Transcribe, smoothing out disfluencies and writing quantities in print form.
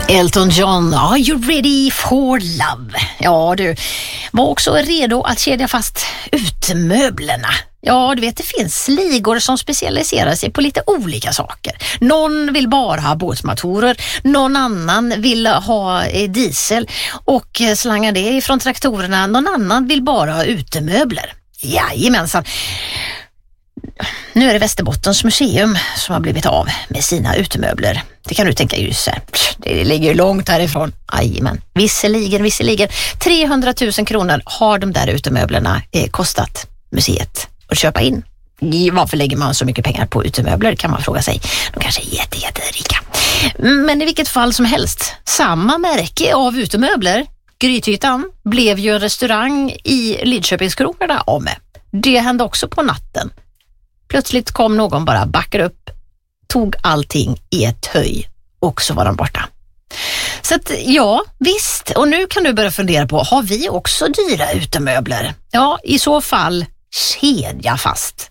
Elton John, are you ready for love? Ja, du var också redo att kedja fast utemöblerna. Ja, du vet, det finns ligor som specialiserar sig på lite olika saker. Någon vill bara ha båtmotorer, någon annan vill ha diesel och slanga det ifrån traktorerna. Någon annan vill bara ha utemöbler. Jajamensan. Nu är det Västerbottens museum som har blivit av med sina utemöbler. Det kan du tänka ju så här. Det ligger ju långt härifrån. Jajamän. Visserligen. 300 000 kronor har de där utemöblerna kostat museet att köpa in. Varför lägger man så mycket pengar på utemöbler, kan man fråga sig. De kanske är jätterika. Men i vilket fall som helst, samma märke av utemöbler, Grythyttan, blev ju en restaurang i Lidköpingskrokarna av med. Det hände också på natten. Plötsligt kom någon, bara backade upp, tog allting i ett höj och så var de borta. Så att, ja, visst. Och nu kan du börja fundera på, har vi också dyra utemöbler? Ja, i så fall kedja fast